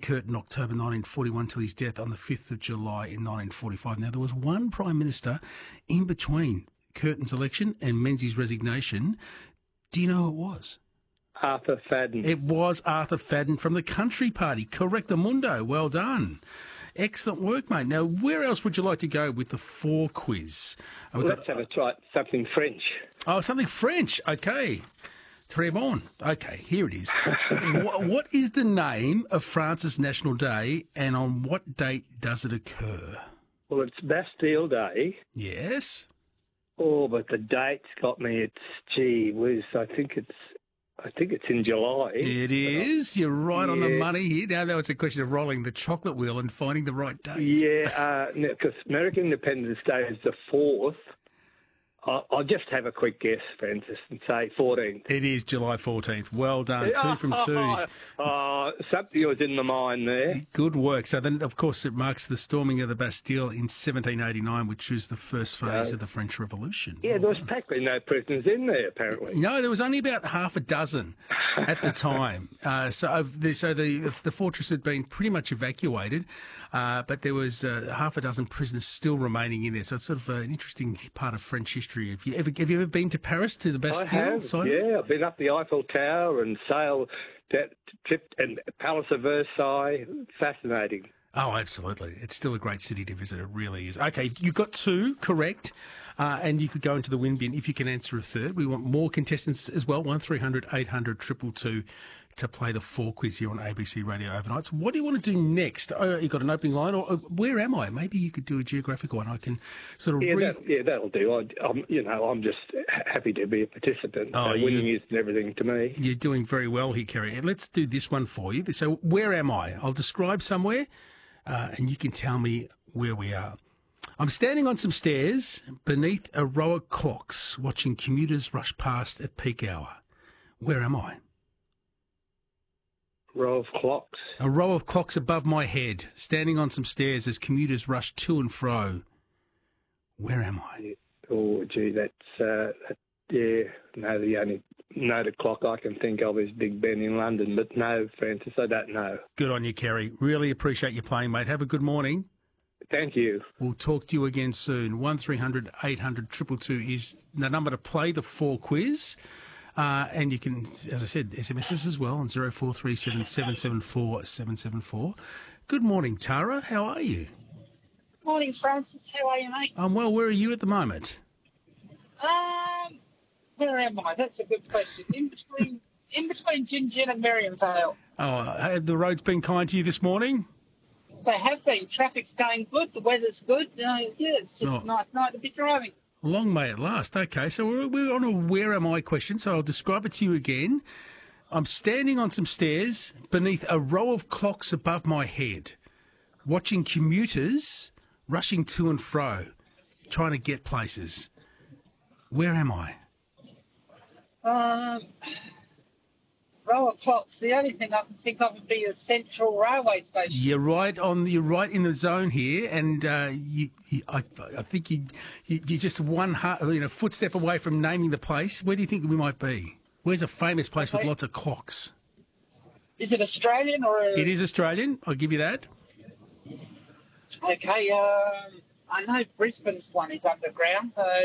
Curtin, October 1941, till his death on the 5th of July in 1945. Now, there was one Prime Minister in between Curtin's election and Menzies' resignation. Do you know who it was? Arthur Fadden. It was Arthur Fadden from the Country Party. Correctamundo. Well done. Excellent work, mate. Now, where else would you like to go with the 4 quiz? Let's have a try. Something French. Oh, something French. Okay. Très bon. Okay, here it is. What is the name of France's National Day, and on what date does it occur? Well, it's Bastille Day. Yes. Oh, but the date's got me. It's, gee whiz, I think it's in July. It is. You're right on the money here. Now it's a question of rolling the chocolate wheel and finding the right date. Yeah, because American Independence Day is the 4th. I'll just have a quick guess, Francis, and say 14th. It is July 14th. Well done. 2 from 2. Something was in the mind there. Good work. So then, of course, it marks the storming of the Bastille in 1789, which was the first phase of the French Revolution. Yeah, there was practically no prisoners in there, apparently. No, there was only about half a dozen at the time. So the fortress had been pretty much evacuated, but there was half a dozen prisoners still remaining in there. So it's sort of an interesting part of French history. Have you ever been to Paris, to the Bastille? I have, yeah. I've been up the Eiffel Tower and sailed that trip and Palace of Versailles. Fascinating. Oh, absolutely. It's still a great city to visit. It really is. Okay, you got 2 correct, and you could go into the win bin if you can answer a third. We want more contestants as well, 1300 800 222 to play the 4 quiz here on ABC Radio Overnights. What do you want to do next? Oh, you got an opening line, or where am I? Maybe you could do a geographical one. I can sort of that'll do. I'm just happy to be a participant. Winning is everything to me. You're doing very well here, Kerry. Let's do this one for you. So, where am I? I'll describe somewhere, and you can tell me where we are. I'm standing on some stairs beneath a row of clocks, watching commuters rush past at peak hour. Where am I? Row of clocks. A row of clocks above my head, standing on some stairs as commuters rush to and fro. Where am I? Oh, gee, that's, yeah, no, the only noted clock I can think of is Big Ben in London, but no, Francis, I don't know. Good on you, Kerry. Really appreciate you playing, mate. Have a good morning. Thank you. We'll talk to you again soon. 1300 800 222 is the number to play the 4 quiz. And you can, as I said, SMSs as well on 0437 774 774. Good morning, Tara. How are you? Morning, Francis. How are you, mate? I'm well. Where are you at the moment? Where am I? That's a good question. In between Gin and Merriamvale. Oh, have the roads been kind to you this morning? They have been. Traffic's going good. The weather's good. It's just a nice night to be driving. Long may it last. Okay, so we're on a where am I question, so I'll describe it to you again. I'm standing on some stairs beneath a row of clocks above my head, watching commuters rushing to and fro, trying to get places. Where am I? Row of clocks. The only thing I can think of would be a central railway station. You're right in the zone here, and I think you're just one footstep away from naming the place. Where do you think we might be? Where's a famous place with lots of clocks? Is it Australian or? It is Australian. I'll give you that. Okay. I know Brisbane's one is underground, so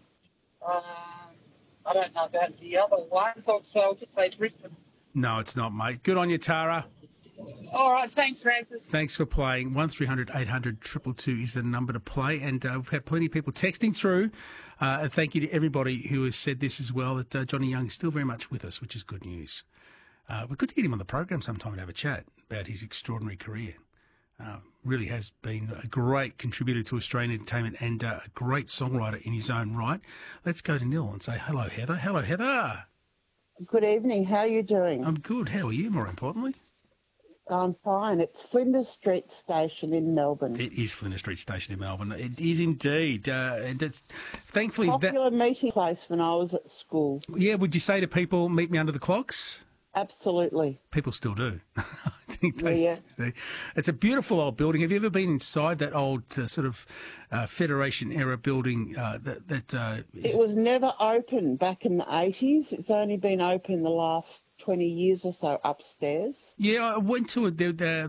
I don't know about the other ones. So I'll just say Brisbane. No, it's not, mate. Good on you, Tara. All right, thanks, Francis. Thanks for playing. 1300 800 222 is the number to play, and we've had plenty of people texting through. And thank you to everybody who has said this as well, that Johnny Young is still very much with us, which is good news. We're good to get him on the program sometime and have a chat about his extraordinary career. Really has been a great contributor to Australian entertainment and a great songwriter in his own right. Let's go to Neil and say hello, Heather. Hello, Heather. Good evening. How are you doing? I'm good. How are you, more importantly? I'm fine. It's Flinders Street Station in Melbourne. It is Flinders Street Station in Melbourne. It is indeed. And it's thankfully popular meeting place when I was at school. Yeah, would you say to people, meet me under the clocks? Absolutely. People still do. I think yeah. It's a beautiful old building. Have you ever been inside that old sort of Federation-era building? It was never open back in the 80s. It's only been open the last 20 years or so upstairs. Yeah, I went to it.